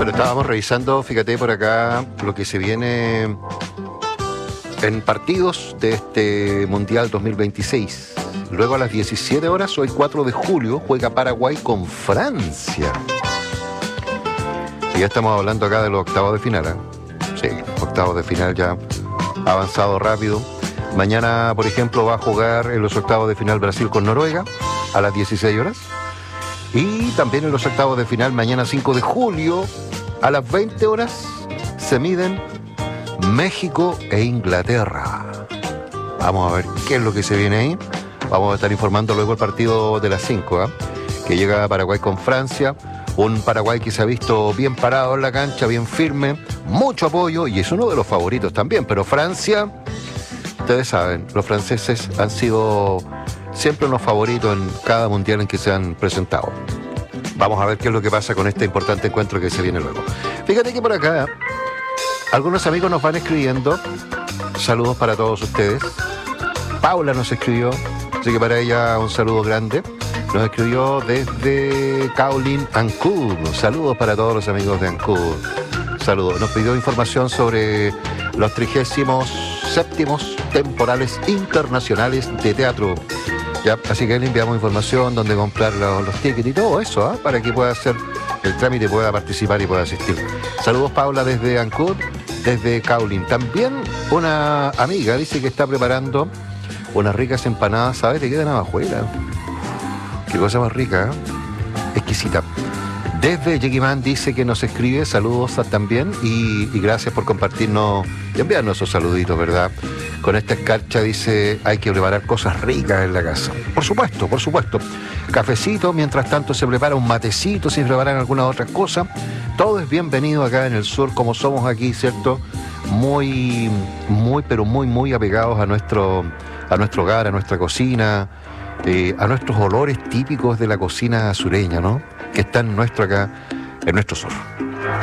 Bueno, estábamos revisando, fíjate por acá, lo que se viene en partidos de este Mundial 2026. Luego a las 17 horas, hoy 4 de julio, juega Paraguay con Francia. Y ya estamos hablando acá de los octavos de final, ¿eh? Sí, octavos de final ya avanzado rápido. Mañana, por ejemplo, va a jugar en los octavos de final Brasil con Noruega a las 16 horas. Y también en los octavos de final, mañana 5 de julio, a las 20 horas, se miden México e Inglaterra. Vamos a ver qué es lo que se viene ahí. Vamos a estar informando luego el partido de las 5, ¿eh? Que llega Paraguay con Francia. Un Paraguay que se ha visto bien parado en la cancha, bien firme, mucho apoyo, y es uno de los favoritos también. Pero Francia, ustedes saben, los franceses han sido siempre unos favoritos en cada mundial en que se han presentado. Vamos a ver qué es lo que pasa con este importante encuentro que se viene luego. Fíjate que por acá algunos amigos nos van escribiendo. Saludos para todos ustedes. Paula nos escribió, así que para ella un saludo grande. Nos escribió desde Kaolin, Ancud. Saludos para todos los amigos de Ancud. Saludos. Nos pidió información sobre los 37º temporales internacionales de teatro. Ya, así que le enviamos información, dónde comprar los tickets y todo eso, ¿eh? Para que pueda hacer el trámite, pueda participar y pueda asistir. Saludos, Paula, desde Ancud, desde Kaolin. También una amiga dice que está preparando unas ricas empanadas, ¿sabes? Te quedan abajuela. Qué cosa más rica, ¿eh? Exquisita. Desde Yeguimán dice que nos escribe, saludos también y gracias por compartirnos y enviarnos esos saluditos, ¿verdad? Con esta escarcha dice, hay que preparar cosas ricas en la casa. Por supuesto, por supuesto. Cafecito, mientras tanto se prepara un matecito, si preparan alguna otra cosa. Todo es bienvenido acá en el sur, como somos aquí, ¿cierto? Muy apegados a nuestro hogar, a nuestra cocina, a nuestros olores típicos de la cocina sureña, ¿no? Que están acá, en nuestro sur.